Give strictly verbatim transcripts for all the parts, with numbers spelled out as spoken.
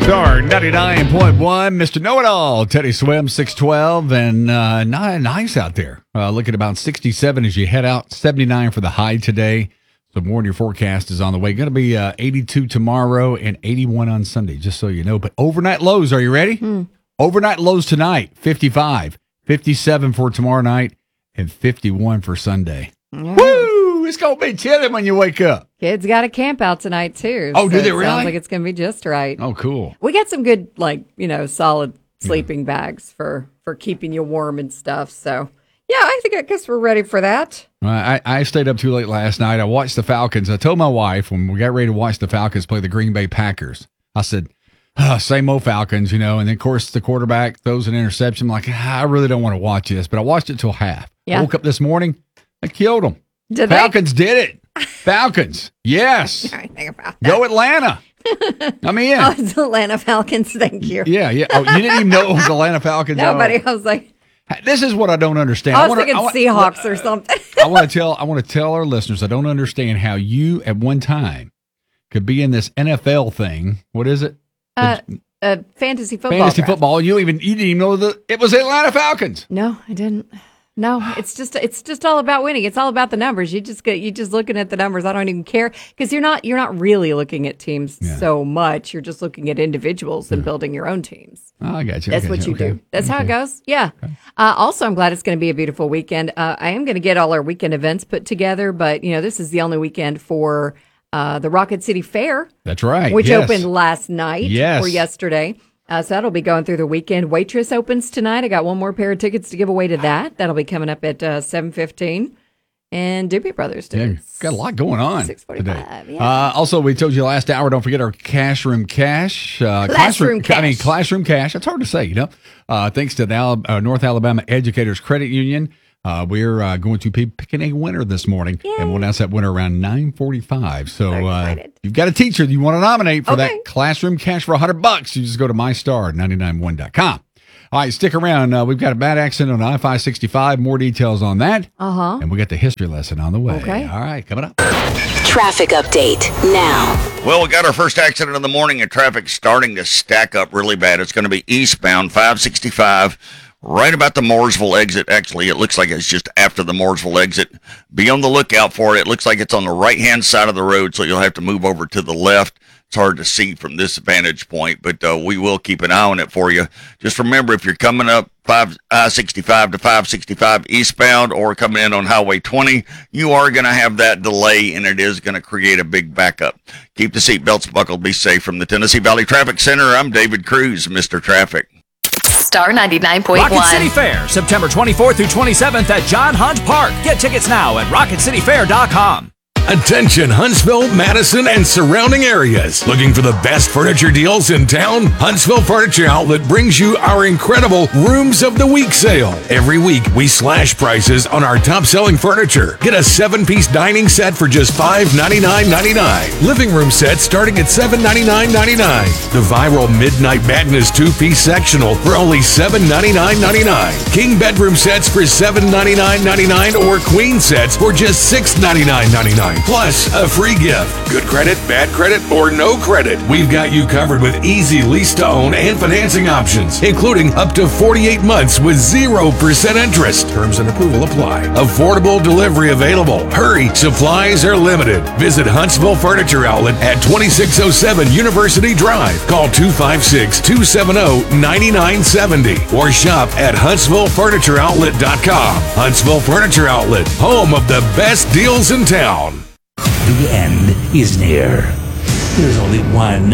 Star ninety-nine point one, Mister Know-It-All, Teddy Swim, six twelve, and uh, nice out there. Uh, looking about sixty-seven as you head out, seventy-nine for the high today. So more in your forecast is on the way. Going to be uh, eighty-two tomorrow and eighty-one on Sunday, just so you know. But overnight lows, are you ready? Hmm. Overnight lows tonight, fifty-five, fifty-seven for tomorrow night, and fifty-one for Sunday. Yeah. Woo! It's going to be chilly when you wake up. Kids got a camp out tonight, too. Oh, do so they it really? Sounds like it's going to be just right. Oh, cool. We got some good, like, you know, solid sleeping yeah. bags for, for keeping you warm and stuff. So, yeah, I think I guess we're ready for that. I, I stayed up too late last night. I watched the Falcons. I told my wife when we got ready to watch the Falcons play the Green Bay Packers, I said, oh, same old Falcons, you know. And then, of course, the quarterback throws an interception. I'm like, ah, I really don't want to watch this. But I watched it till half. Yeah. I woke up this morning. I killed them. Did Falcons they? did it. Falcons. Yes. Think about that. Go Atlanta. I'm in. Oh, it's Atlanta Falcons. Thank you. Yeah, yeah. Oh, you didn't even know it was Atlanta Falcons? Nobody. Oh. I was like, this is what I don't understand. I was I wanna, thinking I want, Seahawks or something. I want to tell I want to tell our listeners I don't understand how you at one time could be in this N F L thing. What is it? Uh, uh fantasy football. Fantasy draft. football. You even you didn't even know that it was Atlanta Falcons. No, I didn't. No, it's just it's just all about winning. It's all about the numbers. You just get you just looking at the numbers. I don't even care because you're not you're not really looking at teams yeah. so much. You're just looking at individuals and yeah. building your own teams. Oh, I got you. That's I got what you okay. do. That's okay. how it goes. Yeah. Okay. Uh, also, I'm glad it's going to be a beautiful weekend. Uh, I am going to get all our weekend events put together, but you know this is the only weekend for uh, the Rocket City Fair. That's right. Which yes. opened last night yes. or yesterday. Uh, so that'll be going through the weekend. Waitress opens tonight. I got one more pair of tickets to give away to that. That'll be coming up at uh, seven fifteen. And Doobie Brothers tickets. Yeah, got a lot going on six forty-five, today. Yeah. Uh, also, we told you last hour, don't forget our cash room cash. Uh, classroom cash. I mean, classroom cash. It's hard to say, you know. Uh, thanks to the Al- uh, North Alabama Educators Credit Union. Uh, we're uh, going to be picking a winner this morning, Yay. and we'll announce that winner around nine forty-five. So uh, you've got a teacher you want to nominate for okay. that classroom cash for one hundred bucks. You just go to my star nine nine one dot com. All right, stick around. Uh, we've got a bad accident on I five sixty-five. More details on that. Uh-huh. And we got the history lesson on the way. Okay. All right, coming up. Traffic update now. Well, we got our first accident in the morning, and traffic starting to stack up really bad. It's going to be eastbound five sixty-five. Right about the Mooresville exit. Actually, it looks like it's just after the Mooresville exit. Be on the lookout for it. It looks like it's on the right-hand side of the road, so you'll have to move over to the left. It's hard to see from this vantage point, but uh, we will keep an eye on it for you. Just remember, if you're coming up I sixty-five to five sixty-five eastbound or coming in on Highway twenty, you are going to have that delay, and it is going to create a big backup. Keep the seatbelts buckled. Be safe. From the Tennessee Valley Traffic Center, I'm David Cruz, Mister Traffic. Star ninety-nine point one. Rocket City Fair, September twenty-fourth through twenty-seventh at John Hunt Park. Get tickets now at rocket city fair dot com. Attention Huntsville, Madison, and surrounding areas. Looking for the best furniture deals in town? Huntsville Furniture Outlet brings you our incredible Rooms of the Week sale. Every week, we slash prices on our top-selling furniture. Get a seven-piece dining set for just five ninety-nine ninety-nine. Living room set starting at seven ninety-nine ninety-nine. The viral Midnight Madness two-piece sectional for only seven ninety-nine ninety-nine. King bedroom sets for seven ninety-nine ninety-nine or queen sets for just six ninety-nine ninety-nine. Plus, a free gift. Good credit, bad credit, or no credit. We've got you covered with easy lease-to-own and financing options, including up to forty-eight months with zero percent interest. Terms and approval apply. Affordable delivery available. Hurry, supplies are limited. Visit Huntsville Furniture Outlet at twenty-six oh seven University Drive. Call two five six, two seven zero, nine nine seven zero or shop at huntsville furniture outlet dot com. Huntsville Furniture Outlet, home of the best deals in town. The end is near. There's only one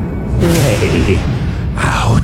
way out.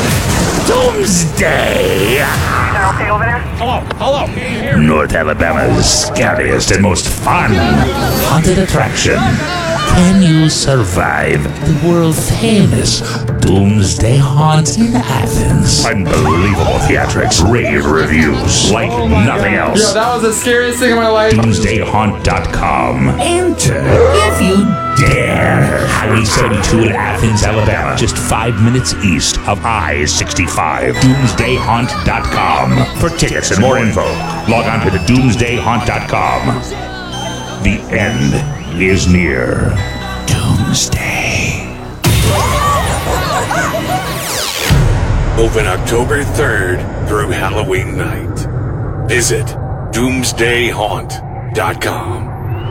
Doomsday! Okay over there? Hello, hello. Can you hear me? North Alabama's scariest and most fun haunted attraction. Can you survive the world-famous Doomsday Haunt in Athens? Unbelievable theatrics, rave reviews like nothing else. Yo, that was the scariest thing in my life. doomsday haunt dot com. Enter if you dare. Highway seventy-two in Athens, Alabama, just five minutes east of I sixty-five. doomsday haunt dot com. For tickets and more info, log on to the doomsday haunt dot com. The end is near. Doomsday. Open October third through Halloween night. Visit doomsday haunt dot com.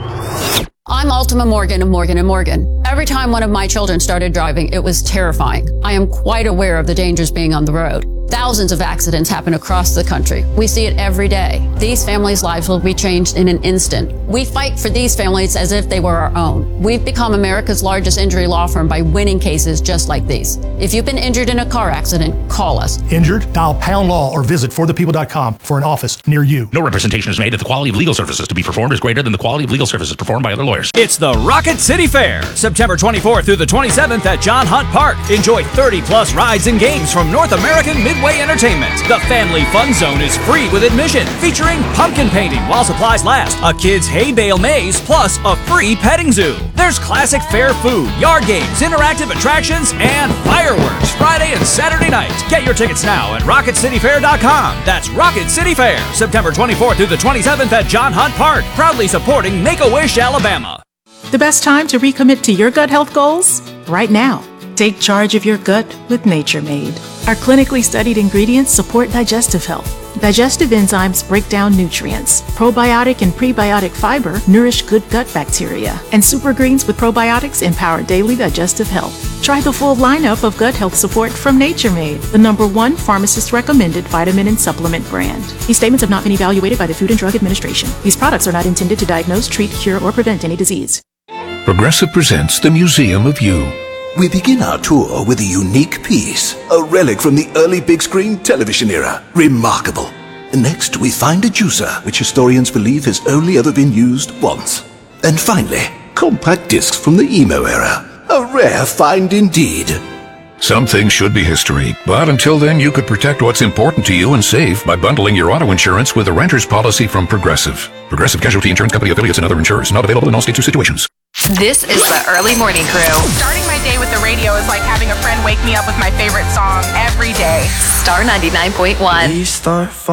I'm Ultima Morgan of Morgan and Morgan. Every time one of my children started driving, it was terrifying. I am quite aware of the dangers being on the road. Thousands of accidents happen across the country. We see it every day. These families' lives will be changed in an instant. We fight for these families as if they were our own. We've become America's largest injury law firm by winning cases just like these. If you've been injured in a car accident, call us. Injured? Dial pound law or visit for the people dot com for an office near you. No representation is made that the quality of legal services to be performed is greater than the quality of legal services performed by other lawyers. It's the Rocket City Fair, September twenty-fourth through the twenty-seventh at John Hunt Park. Enjoy thirty plus rides and games from North American Midway Entertainment. The Family Fun Zone is free with admission, featuring pumpkin painting while supplies last, a kids' hay bale maze, plus a free petting zoo. There's classic fair food, yard games, interactive attractions, and fireworks Friday and Saturday nights. Get your tickets now at rocket city fair dot com. That's Rocket City Fair, September twenty-fourth through the twenty-seventh at John Hunt Park, proudly supporting Make-A-Wish, Alabama. The best time to recommit to your gut health goals? Right now. Take charge of your gut with Nature Made. Our clinically studied ingredients support digestive health. Digestive enzymes break down nutrients. Probiotic and prebiotic fiber nourish good gut bacteria. And super greens with probiotics empower daily digestive health. Try the full lineup of gut health support from Nature Made, the number one pharmacist-recommended vitamin and supplement brand. These statements have not been evaluated by the Food and Drug Administration. These products are not intended to diagnose, treat, cure, or prevent any disease. Progressive presents the Museum of You. We begin our tour with a unique piece, a relic from the early big screen television era. Remarkable. Next, we find a juicer, which historians believe has only ever been used once. And finally, compact discs from the emo era. A rare find indeed. Some things should be history, but until then, you could protect what's important to you and save by bundling your auto insurance with a renter's policy from Progressive. Progressive Casualty Insurance Company affiliates and other insurers. Not available in all states or situations. This is the Early Morning Crew. Starting my day with the radio is like having a friend wake me up with my favorite song every day. Star ninety-nine point one. We start